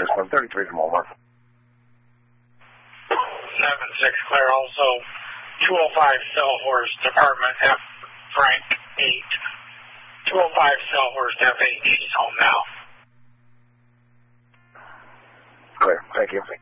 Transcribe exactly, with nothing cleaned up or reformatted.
one thirty-three from Walmart. seven six clear. Also, two oh five Selhorst, Department F, Frank eight. two oh five Selhorst, F eight. He's home now. Clear. Thank you.